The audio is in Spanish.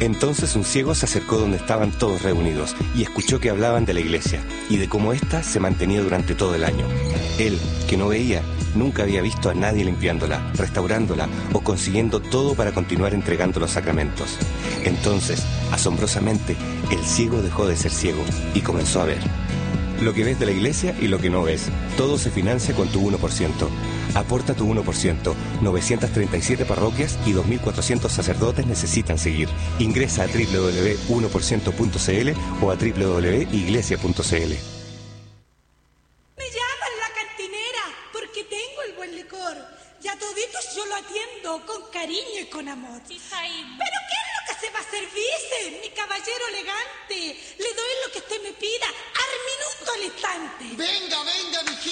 Entonces un ciego se acercó donde estaban todos reunidos y escuchó que hablaban de la iglesia y de cómo ésta se mantenía durante todo el año. Él, que no veía, nunca había visto a nadie limpiándola, restaurándola o consiguiendo todo para continuar entregando los sacramentos. Entonces, asombrosamente, el ciego dejó de ser ciego y comenzó a ver. Lo que ves de la iglesia y lo que no ves. Todo se financia con tu 1%. Aporta tu 1%. 937 parroquias y 2.400 sacerdotes necesitan seguir. Ingresa a www.1%.cl o a www.iglesia.cl. Me llaman la cantinera porque tengo el buen licor. Y a toditos yo lo atiendo con cariño y con amor. Sí, Jaime. ¿Pero qué es lo que se va a servirse, mi caballero elegante? Le doy lo que usted me pida, al minuto, al instante. Venga, mijito.